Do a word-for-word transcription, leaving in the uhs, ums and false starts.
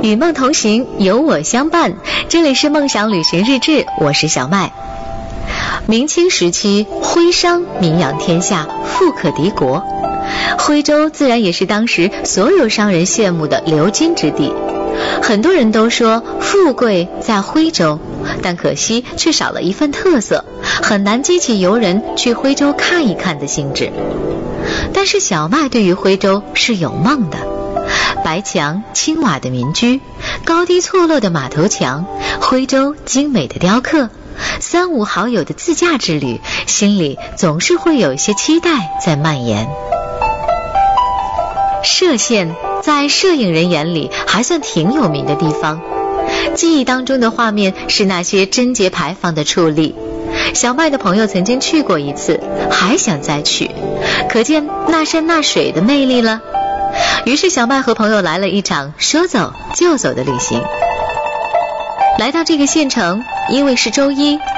与梦同行，有我相伴。这里是梦想旅行日志，我是小麦。明清时期，徽商名扬天下，富可敌国。徽州自然也是当时所有商人羡慕的流金之地。很多人都说富贵在徽州，但可惜却少了一份特色，很难激起游人去徽州看一看的兴致。但是小麦对于徽州是有梦的。白墙青瓦的民居，高低错落的马头墙，徽州精美的雕刻，三五好友的自驾之旅，心里总是会有一些期待在蔓延。歙县在摄影人眼里还算挺有名的地方，记忆当中的画面是那些贞节牌坊的矗立。小麦的朋友曾经去过一次，还想再去，可见那山那水的魅力了。于是小麦和朋友来了一场说走就走的旅行。来到这个县城，因为是周一，